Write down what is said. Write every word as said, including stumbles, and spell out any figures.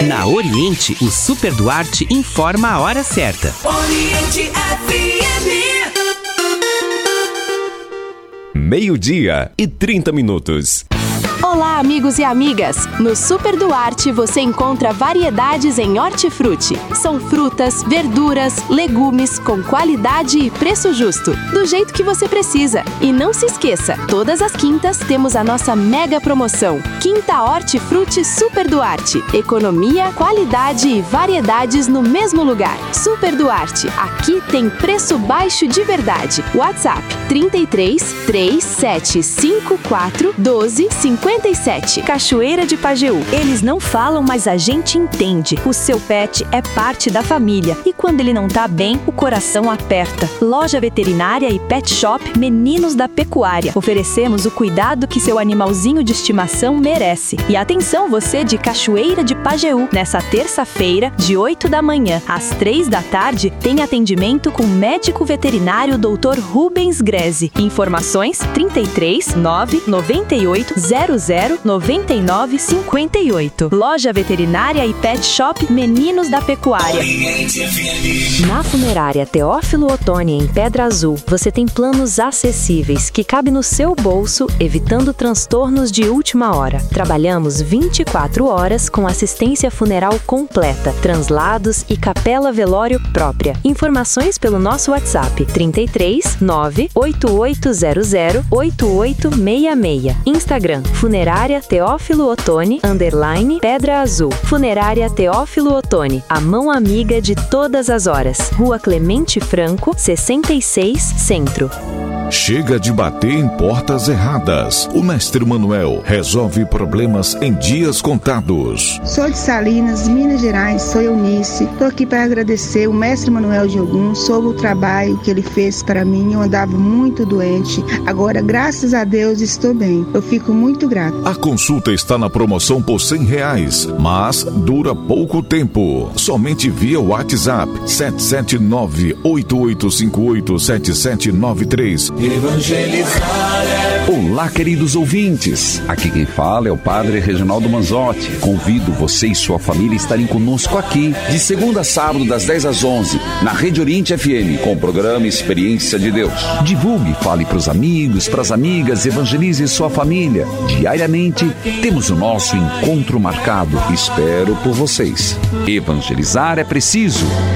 Na Oriente, o Super Duarte informa a hora certa. Oriente F M. Meio-dia e trinta minutos. Olá, amigos e amigas! No Super Duarte você encontra variedades em hortifruti. São frutas, verduras, legumes com qualidade e preço justo, do jeito que você precisa. E não se esqueça, todas as quintas temos a nossa mega promoção. Quinta Hortifruti Super Duarte. Economia, qualidade e variedades no mesmo lugar. Super Duarte, aqui tem preço baixo de verdade. WhatsApp trinta e três, três sete cinco quatro, doze, cinquenta e sete. Cachoeira de Pajeú. Eles não falam, mas a gente entende. O seu pet é parte da família e quando ele não tá bem, o coração aperta. Loja veterinária e pet shop Meninos da Pecuária. Oferecemos o cuidado que seu animalzinho de estimação merece. E atenção você de Cachoeira de Pajeú. Nessa terça-feira, de oito da manhã às três da tarde, tem atendimento com médico veterinário doutor Rubens Greze. Informações trinta e três, nove, noventa e oito, zero zero, noventa e nove, cinquenta e oito. Loja veterinária e pet shop Meninos da Pecuária. Na Funerária Teófilo Otoni, em Pedra Azul, você tem planos acessíveis que cabem no seu bolso, evitando transtornos de última hora. Trabalhamos vinte e quatro horas com assistência funeral completa, translados e capela velório própria. Informações pelo nosso WhatsApp trinta e três, nove, oito oito zero zero, oito oito seis seis. Instagram Funerária Teófilo Otoni, underline Pedra Azul. Funerária Teófilo Otoni, a mão amiga de todas as horas. Rua Clemente Franco, sessenta e seis, Centro. Chega de bater em portas erradas. O Mestre Manuel resolve problemas em dias contados. Sou de Salinas, Minas Gerais, sou Eunice. Estou aqui para agradecer o Mestre Manuel de Ogum sobre o trabalho que ele fez para mim. Eu andava muito doente. Agora, graças a Deus, estou bem. Eu fico muito grata. A consulta está na promoção por cem reais, mas dura pouco tempo. Somente via WhatsApp sete sete nove, oito oito cinco oito, sete sete nove três. Evangelizar é... Olá, queridos ouvintes. Aqui quem fala é o Padre Reginaldo Manzotti. Convido você e sua família a estarem conosco aqui, de segunda a sábado, das dez às onze, na Rede Oriente F M, com o programa Experiência de Deus. Divulgue, fale para os amigos, para as amigas, evangelize sua família. Diariamente, temos o nosso encontro marcado. Espero por vocês. Evangelizar é preciso.